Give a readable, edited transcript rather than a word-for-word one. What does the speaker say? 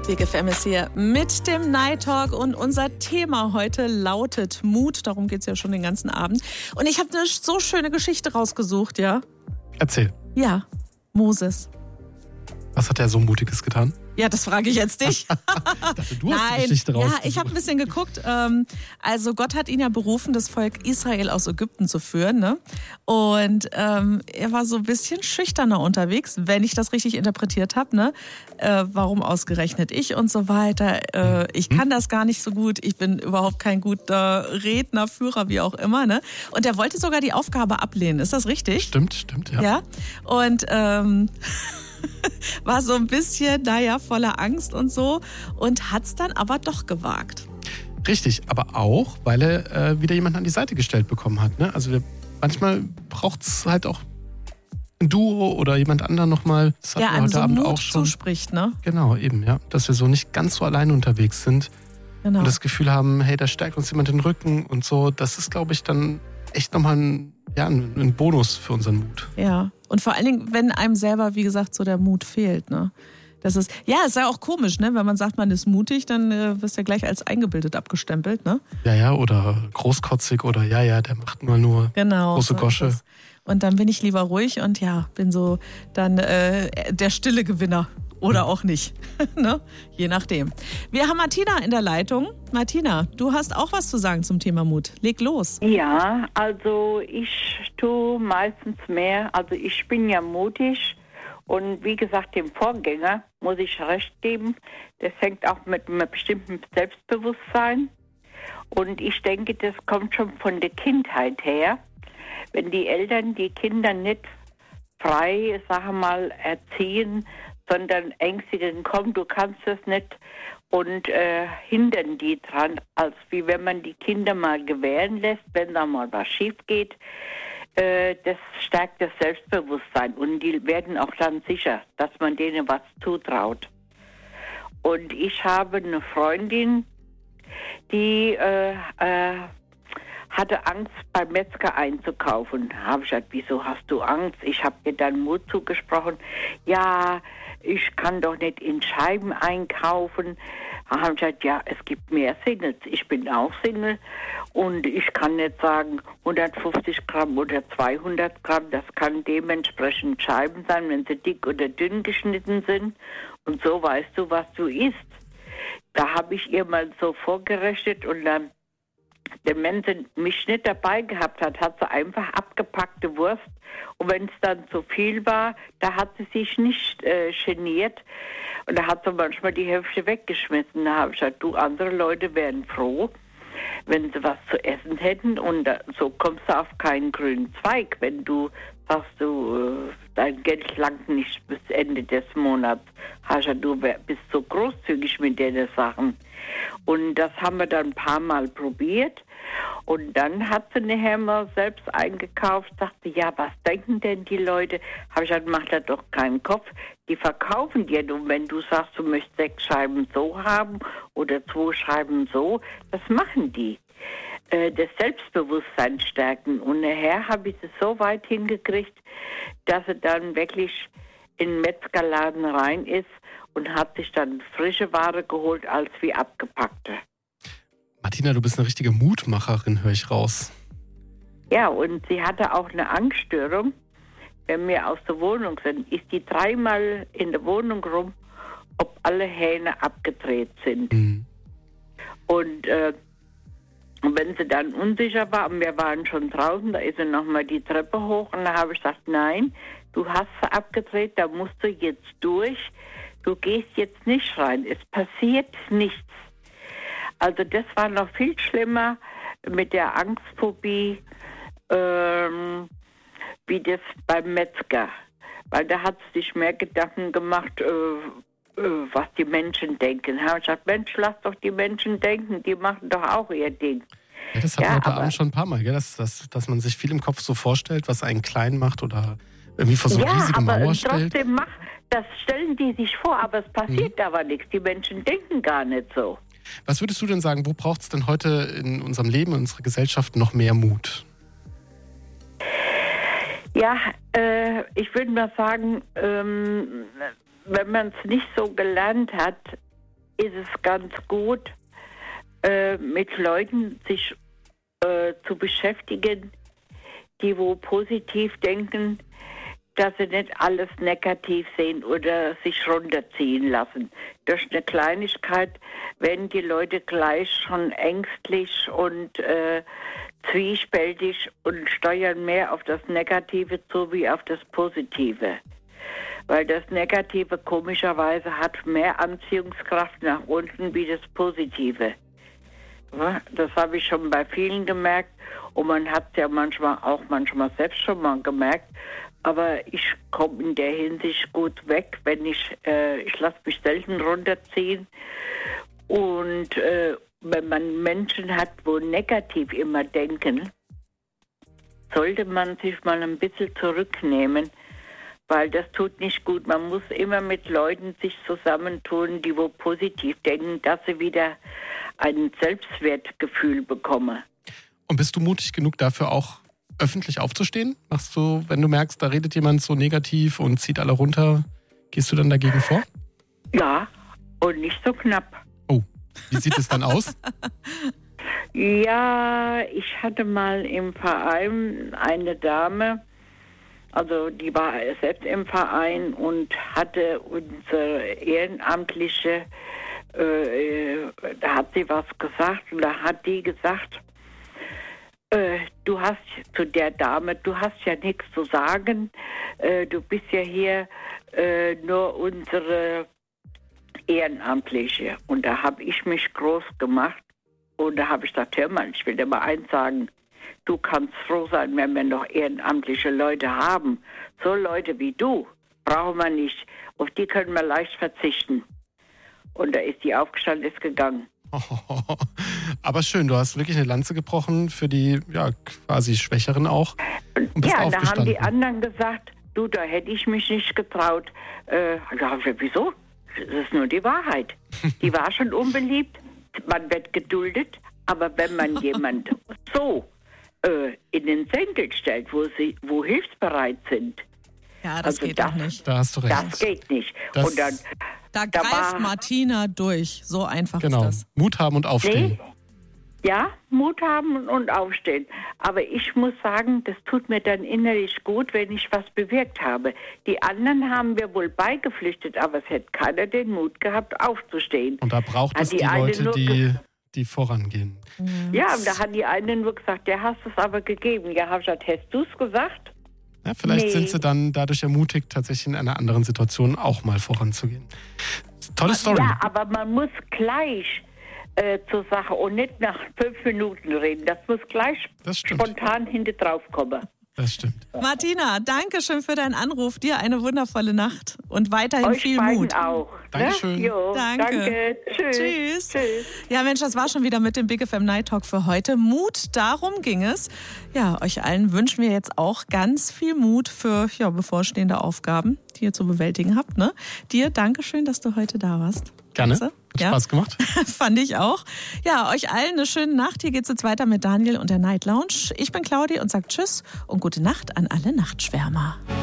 DGFM ist hier mit dem Night Talk und unser Thema heute lautet Mut. Darum geht es ja schon den ganzen Abend. Und ich habe eine so schöne Geschichte rausgesucht, ja. Erzähl. Ja, Moses. Was hat er so Mutiges getan? Ja, das frage ich jetzt dich. Ich dachte, du hast die Geschichte rausgesucht. Ja, ich habe ein bisschen geguckt. Also Gott hat ihn ja berufen, das Volk Israel aus Ägypten zu führen. Ne? Und er war so ein bisschen schüchterner unterwegs, wenn ich das richtig interpretiert habe. Ne? Warum ausgerechnet ich und so weiter. Ich kann das gar nicht so gut. Ich bin überhaupt kein guter Redner, Führer, wie auch immer. Ne? Und er wollte sogar die Aufgabe ablehnen. Ist das richtig? Stimmt, ja. Ja. Und war so ein bisschen, voller Angst und so und hat es dann aber doch gewagt. Richtig, aber auch, weil er wieder jemanden an die Seite gestellt bekommen hat. Ne? Also manchmal braucht es halt auch ein Duo oder jemand anderen nochmal. Das hatten wir einem heute so Abend Mut auch schon. Zuspricht, ne? Genau, eben, ja. Dass wir so nicht ganz so alleine unterwegs sind. Genau. Und das Gefühl haben, hey, da stärkt uns jemand den Rücken und so. Das ist, glaube ich, dann echt nochmal ein Bonus für unseren Mut. Ja, und vor allen Dingen, wenn einem selber, wie gesagt, so der Mut fehlt, ne? Das ist ja auch komisch, ne? Wenn man sagt, man ist mutig, dann wirst du ja gleich als eingebildet abgestempelt, ne? Ja, oder großkotzig oder der macht nur große Gosche. Und dann bin ich lieber ruhig und bin so dann der stille Gewinner. Oder auch nicht, ne? Je nachdem. Wir haben Martina in der Leitung. Martina, du hast auch was zu sagen zum Thema Mut. Leg los. Ja, also ich tue meistens mehr. Also ich bin ja mutig. Und wie gesagt, dem Vorgänger muss ich recht geben. Das hängt auch mit einem bestimmten Selbstbewusstsein. Und ich denke, das kommt schon von der Kindheit her. Wenn die Eltern die Kinder nicht frei, erziehen, sondern ängstigen, komm, du kannst das nicht und hindern die dran, als wie wenn man die Kinder mal gewähren lässt, wenn da mal was schief geht. Das stärkt das Selbstbewusstsein und die werden auch dann sicher, dass man denen was zutraut. Und ich habe eine Freundin, die hatte Angst, beim Metzger einzukaufen. Da habe ich gesagt, wieso hast du Angst? Ich habe dir dann Mut zugesprochen. Ja, ich kann doch nicht in Scheiben einkaufen. Da habe ich gesagt, ja, es gibt mehr Singles. Ich bin auch Single und ich kann nicht sagen 150 Gramm oder 200 Gramm. Das kann dementsprechend Scheiben sein, wenn sie dick oder dünn geschnitten sind. Und so weißt du, was du isst. Da habe ich ihr mal so vorgerechnet und dann, wenn sie mich nicht dabei gehabt hat, hat sie einfach abgepackte Wurst. Und wenn es dann zu viel war, da hat sie sich nicht geniert. Und da hat sie manchmal die Hälfte weggeschmissen. Da habe ich gesagt, andere Leute wären froh, wenn sie was zu essen hätten. Und so kommst du auf keinen grünen Zweig, wenn du sagst, dein Geld langt nicht bis Ende des Monats. Du bist so großzügig mit den Sachen. Und das haben wir dann ein paar Mal probiert. Und dann hat sie nachher mal selbst eingekauft, sagte, ja, was denken denn die Leute? Habe ich gesagt, mach da doch keinen Kopf. Die verkaufen dir. Und wenn du sagst, du möchtest 6 Scheiben so haben oder 2 Scheiben so, das machen die. Das Selbstbewusstsein stärken. Und nachher habe ich es so weit hingekriegt, dass sie dann wirklich in den Metzgerladen rein ist und hat sich dann frische Ware geholt als wie abgepackte. Martina, du bist eine richtige Mutmacherin, höre ich raus. Ja, und sie hatte auch eine Angststörung. Wenn wir aus der Wohnung sind, ist die 3-mal in der Wohnung rum, ob alle Hähne abgedreht sind. Mhm. Und wenn sie dann unsicher war, und wir waren schon draußen, da ist sie nochmal die Treppe hoch und da habe ich gesagt, nein, du hast sie abgedreht, da musst du jetzt durch. Du gehst jetzt nicht rein, es passiert nichts. Also das war noch viel schlimmer mit der Angstphobie, wie das beim Metzger. Weil da hat sie sich mehr Gedanken gemacht, was die Menschen denken. Da habe ich gesagt, Mensch, lass doch die Menschen denken, die machen doch auch ihr Ding. Ja, das hatten wir heute Abend schon ein paar Mal, gell? Dass man sich viel im Kopf so vorstellt, was einen klein macht oder irgendwie vor so eine riesige Mauer stellt. Das stellen die sich vor, aber es passiert aber nichts. Die Menschen denken gar nicht so. Was würdest du denn sagen, wo braucht es denn heute in unserem Leben, in unserer Gesellschaft noch mehr Mut? Ja, ich würde mal sagen, wenn man es nicht so gelernt hat, ist es ganz gut, mit Leuten sich zu beschäftigen, die wo positiv denken, dass sie nicht alles negativ sehen oder sich runterziehen lassen. Durch eine Kleinigkeit werden die Leute gleich schon ängstlich und zwiespältig und steuern mehr auf das Negative zu wie auf das Positive. Weil das Negative komischerweise hat mehr Anziehungskraft nach unten wie das Positive. Ja, das habe ich schon bei vielen gemerkt und man hat es ja manchmal selbst schon mal gemerkt. Aber ich komme in der Hinsicht gut weg, wenn ich lasse mich selten runterziehen. Und wenn man Menschen hat, wo negativ immer denken, sollte man sich mal ein bisschen zurücknehmen, weil das tut nicht gut. Man muss immer mit Leuten sich zusammentun, die wo positiv denken, dass sie wieder ein Selbstwertgefühl bekommen. Und bist du mutig genug dafür auch öffentlich aufzustehen? Machst du, wenn du merkst, da redet jemand so negativ und zieht alle runter, gehst du dann dagegen vor? Ja, und nicht so knapp. Oh, wie sieht es dann aus? Ja, ich hatte mal im Verein eine Dame, also die war selbst im Verein und hatte unsere Ehrenamtliche, da hat sie was gesagt und da hat die gesagt, du hast zu der Dame, du hast ja nichts zu sagen, du bist ja hier nur unsere Ehrenamtliche. Und da habe ich mich groß gemacht und da habe ich gesagt, hör mal, ich will dir mal eins sagen, du kannst froh sein, wenn wir noch ehrenamtliche Leute haben. So Leute wie du brauchen wir nicht, auf die können wir leicht verzichten. Und da ist die aufgestanden, ist gegangen. Aber schön, du hast wirklich eine Lanze gebrochen für die quasi Schwächeren auch. Und bist ja, da haben die anderen gesagt, du, da hätte ich mich nicht getraut. Ja, wieso? Das ist nur die Wahrheit. Die war schon unbeliebt, man wird geduldet, aber wenn man jemand so in den Senkel stellt, wo hilfsbereit sind. Ja, das geht doch nicht. Da hast du recht. Das geht nicht. Und dann, da greift Martina durch. So einfach ist das. Mut haben und aufstehen. Nee. Ja, Mut haben und aufstehen. Aber ich muss sagen, das tut mir dann innerlich gut, wenn ich was bewirkt habe. Die anderen haben wir wohl beigepflichtet, aber es hätte keiner den Mut gehabt, aufzustehen. Und da braucht es die Leute, die vorangehen. Ja, und da hat die eine nur gesagt, der hast es aber gegeben. Ja, habe ich gesagt, hast du es gesagt? Ja, vielleicht sind sie dann dadurch ermutigt, tatsächlich in einer anderen Situation auch mal voranzugehen. Tolle Story. Ja, aber man muss gleich zur Sache und nicht nach 5 Minuten reden. Das muss gleich spontan hinter drauf kommen. Das stimmt. Martina, danke schön für deinen Anruf. Dir eine wundervolle Nacht und weiterhin euch viel Mut. Auch. Dankeschön. Ne? Jo, danke. Tschüss. Ja, Mensch, das war schon wieder mit dem Big FM Night Talk für heute. Mut, darum ging es. Ja, euch allen wünschen wir jetzt auch ganz viel Mut für bevorstehende Aufgaben, die ihr zu bewältigen habt. Ne? Dir, danke schön, dass du heute da warst. Gerne. Hat Spaß gemacht. Fand ich auch. Ja, euch allen eine schöne Nacht. Hier geht's jetzt weiter mit Daniel und der Night Lounge. Ich bin Claudi und sage Tschüss und gute Nacht an alle Nachtschwärmer.